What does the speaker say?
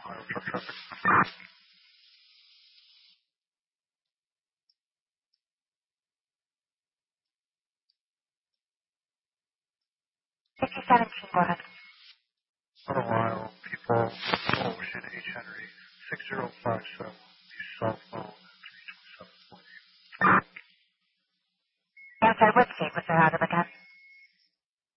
Ohio truck traffic. 5017, go ahead. Ohio people, Ocean H. Henry, 6057, southbound, 327. Yeah, sorry, what state was that out of again?